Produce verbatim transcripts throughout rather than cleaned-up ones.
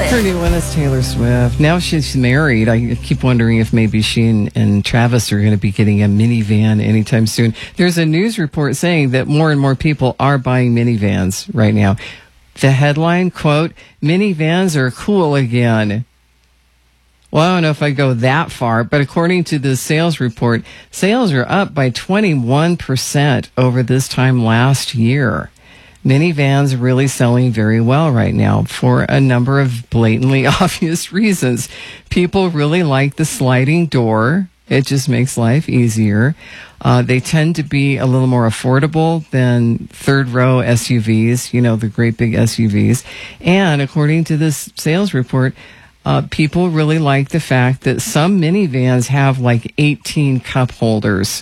Her new one is Taylor Swift. Now she's married. I keep wondering if maybe she and, and Travis are going to be getting a minivan anytime soon. There's a news report saying that more and more people are buying minivans right now. The headline, quote, minivans are cool again. Well, I don't know if I go that far, but according to the sales report, sales are up by twenty-one percent over this time last year. Minivans really selling very well right now for a number of blatantly obvious reasons. People really like the sliding door. It just makes life easier. Uh, they tend to be a little more affordable than third row S U Vs, you know, the great big S U Vs. And according to this sales report, uh, people really like the fact that some minivans have like eighteen cup holders.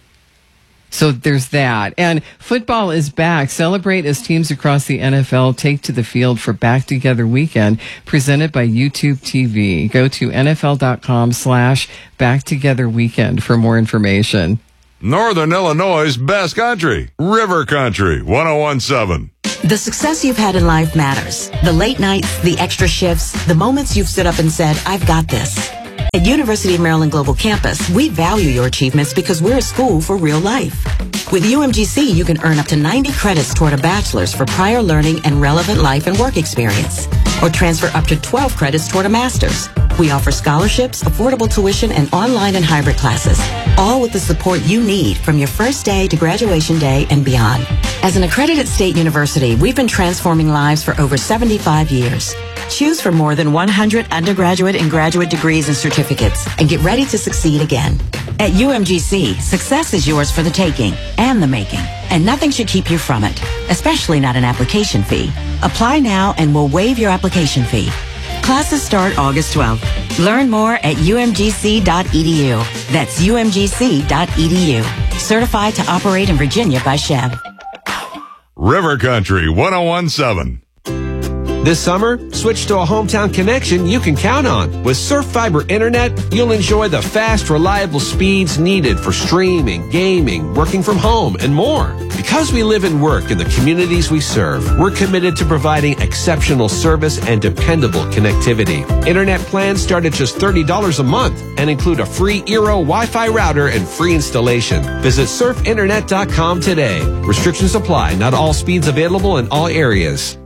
So there's that. And football is back. Celebrate as teams across the N F L take to the field for Back Together Weekend, presented by YouTube T V. Go to nfl.com slash Back Together Weekend for more information. Northern Illinois' best country, River Country, one oh one point seven. The success you've had in life matters. The late nights, the extra shifts, the moments you've stood up and said, I've got this. At University of Maryland Global Campus, we value your achievements because we're a school for real life. With U M G C, you can earn up to ninety credits toward a bachelor's for prior learning and relevant life and work experience, or transfer up to twelve credits toward a master's. We offer scholarships, affordable tuition, and online and hybrid classes, all with the support you need from your first day to graduation day and beyond. As an accredited state university, we've been transforming lives for over seventy-five years. Choose from more than one hundred undergraduate and graduate degrees and certificates and get ready to succeed again. At U M G C, success is yours for the taking and the making, and nothing should keep you from it, especially not an application fee. Apply now and we'll waive your application fee. Classes start August twelfth. Learn more at u m g c dot e d u. That's u m g c dot e d u. Certified to operate in Virginia by Chev. River Country, one oh one point seven. This summer, switch to a hometown connection you can count on. With Surf Fiber Internet, you'll enjoy the fast, reliable speeds needed for streaming, gaming, working from home, and more. Because we live and work in the communities we serve, we're committed to providing exceptional service and dependable connectivity. Internet plans start at just thirty dollars a month and include a free Eero Wi-Fi router and free installation. Visit surf internet dot com today. Restrictions apply. Not all speeds available in all areas.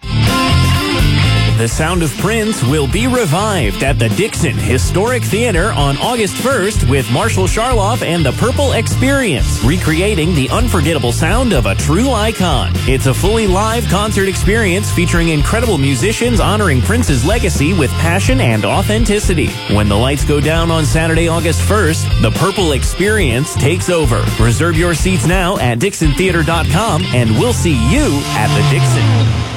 The Sound of Prince will be revived at the Dixon Historic Theater on August first with Marshall Charloff and the Purple Experience, recreating the unforgettable sound of a true icon. It's a fully live concert experience featuring incredible musicians honoring Prince's legacy with passion and authenticity. When the lights go down on Saturday, August first, the Purple Experience takes over. Reserve your seats now at dixon theater dot com, and we'll see you at the Dixon.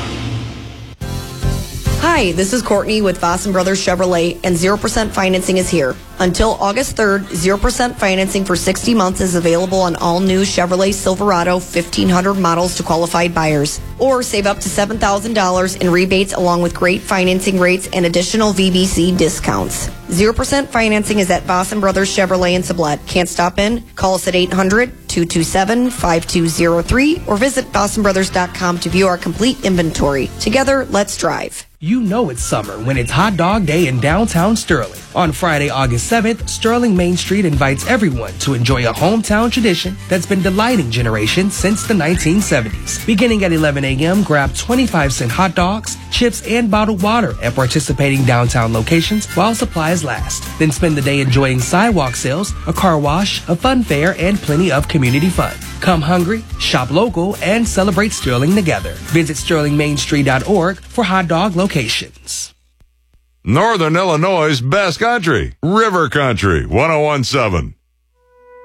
Hi, this is Courtney with Vossen Brothers Chevrolet, and zero percent financing is here. Until August third, zero percent financing for sixty months is available on all new Chevrolet Silverado fifteen hundred models to qualified buyers. Or save up to seven thousand dollars in rebates along with great financing rates and additional V B C discounts. zero percent financing is at Vossen Brothers Chevrolet in Sublette. Can't stop in? Call us at eight hundred, two two seven, five two zero three or visit vossen brothers dot com to view our complete inventory. Together, let's drive. You know it's summer when it's Hot Dog Day in downtown Sterling. On Friday, August seventh, Sterling Main Street invites everyone to enjoy a hometown tradition that's been delighting generations since the nineteen seventies. Beginning at eleven a.m., grab twenty-five cent hot dogs, chips, and bottled water at participating downtown locations while supplies last. Then spend the day enjoying sidewalk sales, a car wash, a fun fair, and plenty of community fun. Come hungry, shop local, and celebrate Sterling together. Visit sterling main street dot org for hot dog locations. Northern Illinois' best country, River Country, one oh one point seven.